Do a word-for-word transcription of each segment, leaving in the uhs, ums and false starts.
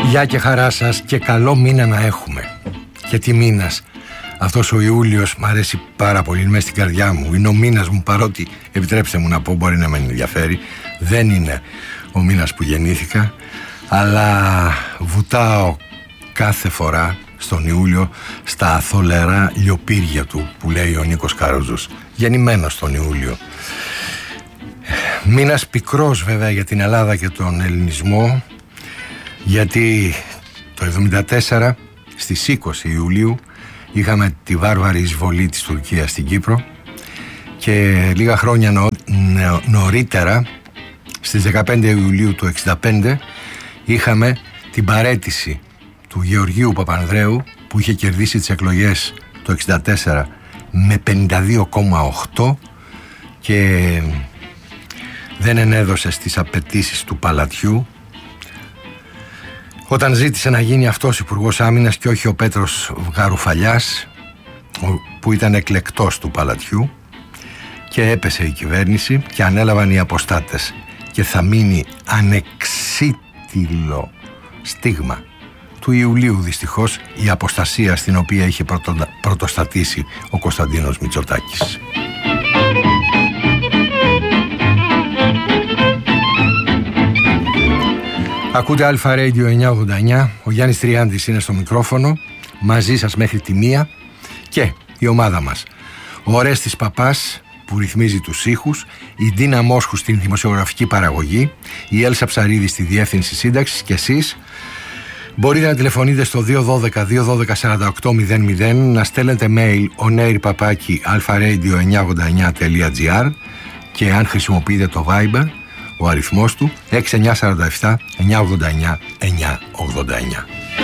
Γεια και χαρά σας και καλό μήνα να έχουμε. Και τι μήνας. Αυτός ο Ιούλιος μ' αρέσει πάρα πολύ, είναι μέσα στην καρδιά μου. Είναι ο μήνας μου, παρότι, επιτρέψτε μου να πω, μπορεί να με ενδιαφέρει, δεν είναι ο μήνας που γεννήθηκα, αλλά βουτάω κάθε φορά στον Ιούλιο στα θολερά λιοπύρια του που λέει ο Νίκος Καρόζος. Γεννημένος τον Ιούλιο. Μήνας πικρός βέβαια για την Ελλάδα και τον ελληνισμό, γιατί το εβδομήντα τέσσερα στις είκοσι Ιουλίου είχαμε τη βάρβαρη εισβολή της Τουρκίας στην Κύπρο και λίγα χρόνια νο, νο, νωρίτερα στις δεκαπέντε Ιουλίου του εξήντα πέντε είχαμε την παραίτηση του Γεωργίου Παπανδρέου που είχε κερδίσει τις εκλογές το εξήντα τέσσερα με πενήντα δύο κόμμα οκτώ και δεν ενέδωσε στις απαιτήσεις του παλατιού όταν ζήτησε να γίνει αυτός υπουργός άμυνας και όχι ο Πέτρος Γαρουφαλιάς που ήταν εκλεκτός του παλατιού, και έπεσε η κυβέρνηση και ανέλαβαν οι αποστάτες και θα μείνει ανεξίτηλο στίγμα του Ιουλίου δυστυχώς η αποστασία στην οποία είχε πρωτο, πρωτοστατήσει ο Κωνσταντίνος Μητσοτάκης. Ακούτε Αλφα Radio εννιακόσια ογδόντα εννιά, ο Γιάννης Τριάντης είναι στο μικρόφωνο, μαζί σας μέχρι τη μία, και η ομάδα μας. Ο Ορέστης Παπάς που ρυθμίζει τους ήχους, η Ντίνα Μόσχου στην δημοσιογραφική παραγωγή, η Έλσα Ψαρίδη στη διεύθυνση σύνταξης και εσείς. Μπορείτε να τηλεφωνείτε στο δύο ένα δύο δύο ένα δύο σαράντα οκτώ μηδέν μηδέν, να στέλνετε mail onair παπάκι αλφαραdio εννιακόσια ογδόντα εννιά τελεία τζι άρ και αν χρησιμοποιείτε το Viber, ο αριθμός του έξι εννιά τέσσερα επτά εννιακόσια ογδόντα εννιά εννιακόσια ογδόντα εννιά.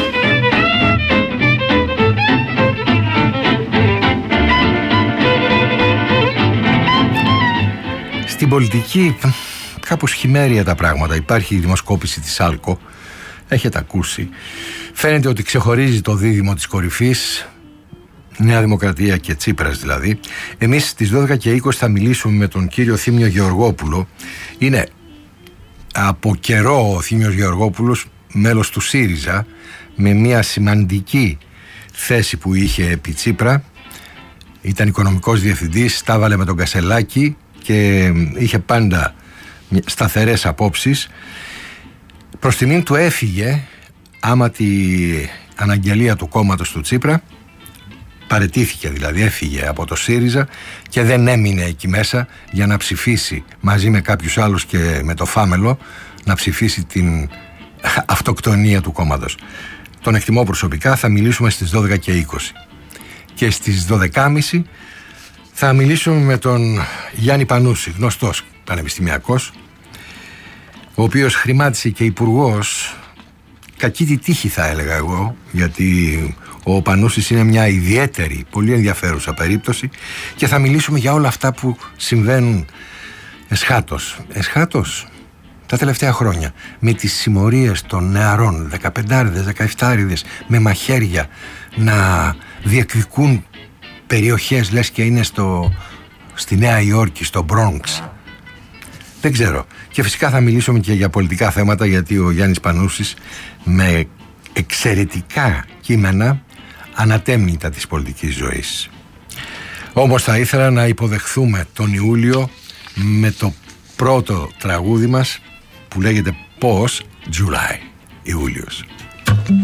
Στην πολιτική κάπως χειμέρια τα πράγματα. Υπάρχει η δημοσκόπηση της Άλκο, έχετε ακούσει. Φαίνεται ότι ξεχωρίζει το δίδυμο της κορυφής, Νέα Δημοκρατία και Τσίπρας δηλαδή. Εμείς στις δώδεκα και είκοσι θα μιλήσουμε με τον κύριο Θήμιο Γεωργόπουλο. Είναι από καιρό ο Θήμιος Γεωργόπουλος μέλος του ΣΥΡΙΖΑ, με μια σημαντική θέση που είχε επί Τσίπρα. Ήταν οικονομικός διευθυντής, τα έβαλε με τον Κασελάκη και είχε πάντα σταθερές απόψεις. Προς τιμήν του έφυγε, άμα τη αναγγελία του κόμματος του Τσίπρα, παραιτήθηκε δηλαδή, έφυγε από το ΣΥΡΙΖΑ και δεν έμεινε εκεί μέσα για να ψηφίσει μαζί με κάποιους άλλους και με το Φάμελο, να ψηφίσει την αυτοκτονία του κόμματος. Τον εκτιμώ προσωπικά, θα μιλήσουμε στις δώδεκα και είκοσι. Και στις δώδεκα και μισή θα μιλήσουμε με τον Γιάννη Πανούση, γνωστός πανεπιστημιακός, ο οποίος χρημάτισε και υπουργός, κακή τη τύχη θα έλεγα εγώ, γιατί ο Πανούσης είναι μια ιδιαίτερη, πολύ ενδιαφέρουσα περίπτωση, και θα μιλήσουμε για όλα αυτά που συμβαίνουν εσχάτως. Εσχάτως τα τελευταία χρόνια, με τις συμμορίες των νεαρών, δεκαπεντάριδες, δεκαεφτάριδες, με μαχαίρια να διεκδικούν περιοχές λες και είναι στο, στη Νέα Υόρκη, στο Μπρόνξ. Δεν ξέρω. Και φυσικά θα μιλήσουμε και για πολιτικά θέματα, γιατί ο Γιάννης Πανούσης με εξαιρετικά κείμενα ανατέμνει τα της πολιτικής ζωής. Όμως θα ήθελα να υποδεχθούμε τον Ιούλιο με το πρώτο τραγούδι μας που λέγεται Πώς July, Ιούλιος.